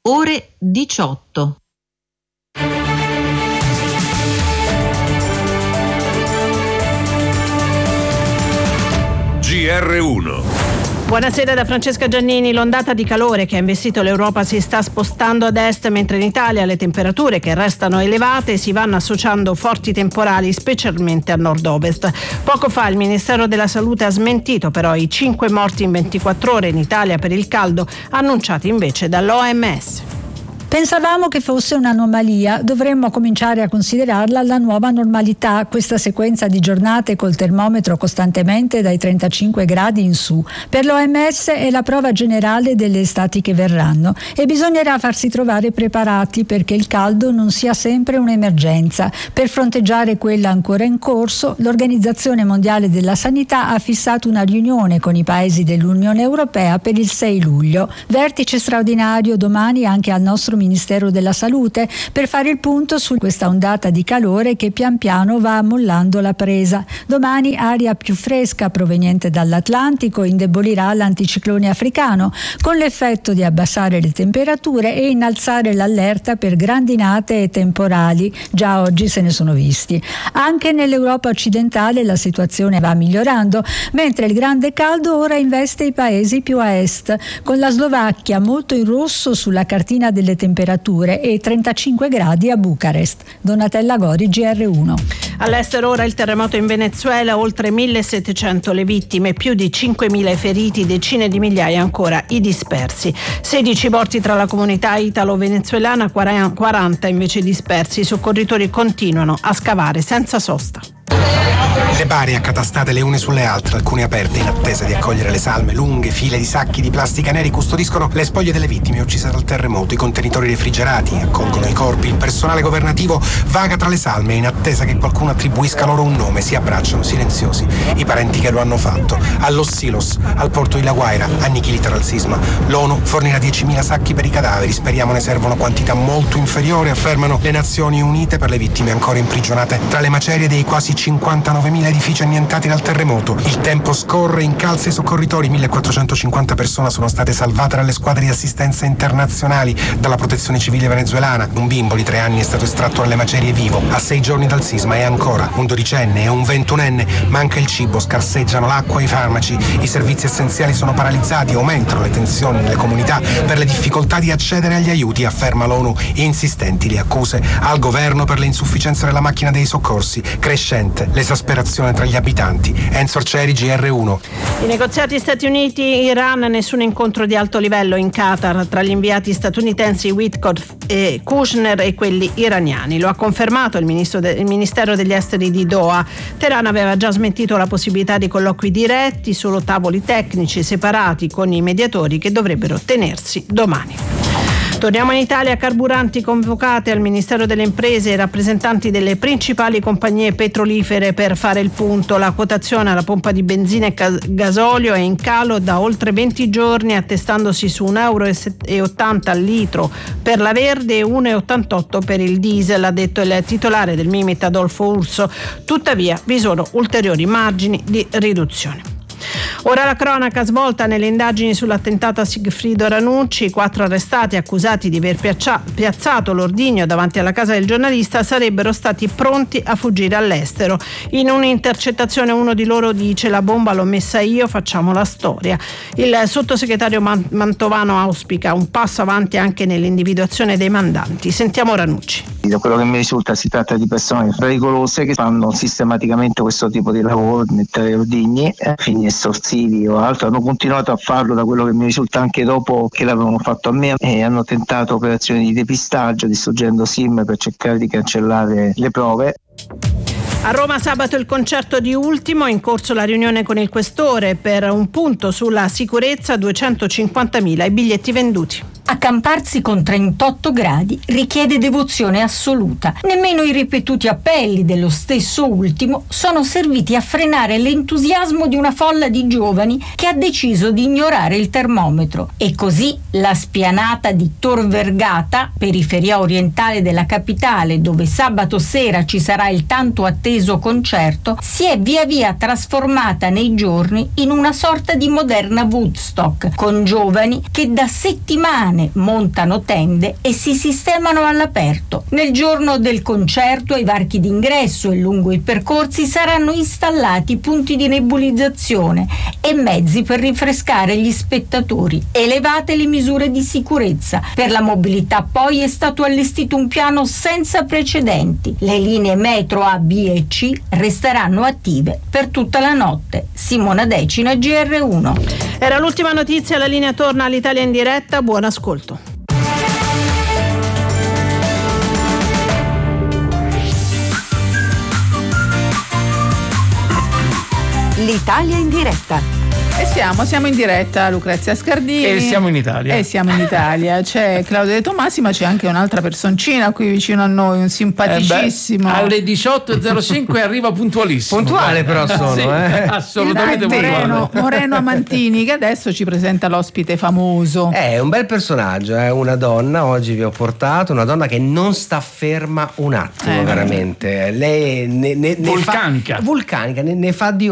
ore 18. GR1. Buonasera da Francesca Giannini. L'ondata di calore che ha investito l'Europa si sta spostando ad est, mentre in Italia le temperature, che restano elevate, si vanno associando forti temporali, specialmente a nord-ovest. Poco fa il Ministero della Salute ha smentito però i 5 morti in 24 ore in Italia per il caldo, annunciati invece dall'OMS. Pensavamo che fosse un'anomalia, dovremmo cominciare a considerarla la nuova normalità, questa sequenza di giornate col termometro costantemente dai 35 gradi in su. Per l'OMS è la prova generale delle estati che verranno e bisognerà farsi trovare preparati perché il caldo non sia sempre un'emergenza. Per fronteggiare quella ancora in corso, l'Organizzazione Mondiale della Sanità ha fissato una riunione con i paesi dell'Unione Europea per il 6 luglio. Vertice straordinario domani anche al nostro Ministero della Salute per fare il punto su questa ondata di calore che pian piano va mollando la presa. Domani aria più fresca proveniente dall'Atlantico indebolirà l'anticiclone africano con l'effetto di abbassare le temperature e innalzare l'allerta per grandinate e temporali. Già oggi se ne sono visti. Anche nell'Europa occidentale la situazione va migliorando, mentre il grande caldo ora investe i paesi più a est, con la Slovacchia molto in rosso sulla cartina delle temperature e 35 gradi a Bucarest. Donatella Gori, GR1. All'estero ora il terremoto in Venezuela, oltre 1700 le vittime, più di 5.000 feriti, decine di migliaia ancora i dispersi. 16 morti tra la comunità italo-venezuelana, 40 invece dispersi. I soccorritori continuano a scavare senza sosta. Le bare accatastate le une sulle altre, alcune aperte in attesa di accogliere le salme. Lunghe file di sacchi di plastica neri custodiscono le spoglie delle vittime uccise dal terremoto. I contenitori refrigerati accolgono i corpi. Il personale governativo vaga tra le salme in attesa che qualcuno attribuisca loro un nome. Si abbracciano silenziosi i parenti che lo hanno fatto. A Los Silos, al porto di La Guaira, annichilita dal sisma. L'ONU fornirà 10.000 sacchi per i cadaveri. Speriamo ne servono quantità molto inferiori, affermano le Nazioni Unite, per le vittime ancora imprigionate tra le macerie dei quasi 59.000 edifici annientati dal terremoto. Il tempo scorre, incalza i soccorritori. 1450 persone sono state salvate dalle squadre di assistenza internazionali, dalla protezione civile venezuelana. Un bimbo di 3 anni è stato estratto dalle macerie vivo a 6 giorni dal sisma, e ancora un 12enne e un 21enne. Manca il cibo, scarseggiano l'acqua e i farmaci. I servizi essenziali sono paralizzati, aumentano le tensioni nelle comunità per le difficoltà di accedere agli aiuti, afferma l'ONU. Insistenti le accuse al governo per le insufficienze della macchina dei soccorsi. Crescente l'esasperazione tra gli abitanti. Enzo Arcieri, GR1. I negoziati Stati Uniti-Iran, nessun incontro di alto livello in Qatar tra gli inviati statunitensi Witkoff e Kushner e quelli iraniani. Lo ha confermato il Ministero degli Esteri di Doha. Teheran aveva già smentito la possibilità di colloqui diretti, solo tavoli tecnici separati con i mediatori che dovrebbero tenersi domani. Torniamo in Italia. Carburanti convocate al Ministero delle Imprese e rappresentanti delle principali compagnie petrolifere per fare il punto. La quotazione alla pompa di benzina e gasolio è in calo da oltre 20 giorni, attestandosi su 1,80 euro al litro per la verde e 1,88 per il diesel, ha detto il titolare del Mimit Adolfo Urso. Tuttavia vi sono ulteriori margini di riduzione. Ora la cronaca svolta nelle indagini sull'attentato a Sigfrido Ranucci. 4 arrestati accusati di aver piazzato l'ordigno davanti alla casa del giornalista sarebbero stati pronti a fuggire all'estero. In un'intercettazione uno di loro dice: la bomba l'ho messa io, facciamo la storia. Il sottosegretario Mantovano auspica un passo avanti anche nell'individuazione dei mandanti. Sentiamo Ranucci. Da quello che mi risulta si tratta di persone pericolose che fanno sistematicamente questo tipo di lavoro, mettere ordigni, fini estorsivi o altro. Hanno continuato a farlo, da quello che mi risulta, anche dopo che l'avevano fatto a me, e hanno tentato operazioni di depistaggio distruggendo SIM per cercare di cancellare le prove. A Roma sabato il concerto di Ultimo, in corso la riunione con il questore per un punto sulla sicurezza, 250.000 i biglietti venduti. Accamparsi con 38 gradi richiede devozione assoluta. Nemmeno i ripetuti appelli dello stesso Ultimo sono serviti a frenare l'entusiasmo di una folla di giovani che ha deciso di ignorare il termometro. E così la spianata di Tor Vergata, periferia orientale della capitale, dove sabato sera ci sarà il tanto atteso concerto, si è via via trasformata nei giorni in una sorta di moderna Woodstock, con giovani che da settimane cabine, montano tende e si sistemano all'aperto. Nel giorno del concerto ai varchi d'ingresso e lungo i percorsi saranno installati punti di nebulizzazione e mezzi per rinfrescare gli spettatori. Elevate le misure di sicurezza. Per la mobilità poi è stato allestito un piano senza precedenti. Le linee metro A, B e C resteranno attive per tutta la notte. Simona Decina, GR1. Era l'ultima notizia, la linea torna all'Italia in diretta, buon ascolto. L'Italia in diretta. E siamo in diretta, Lucrezia Scardini. E siamo in Italia. C'è Claudia De Tomasi, ma c'è anche un'altra personcina qui vicino a noi, un simpaticissimo. Alle 18.05 arriva puntualissimo. Puntuale però sono, sì, assolutamente puntuale. Moreno Amantini, che adesso ci presenta l'ospite famoso. È un bel personaggio, è una donna, oggi vi ho portato, una donna che non sta ferma un attimo, veramente. Lei vulcanica. Ne fa di